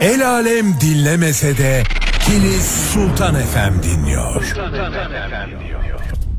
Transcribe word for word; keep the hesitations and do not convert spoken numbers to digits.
El alem dinlemese de Kilis Sultan F M dinliyor. Sultan F M dinliyor.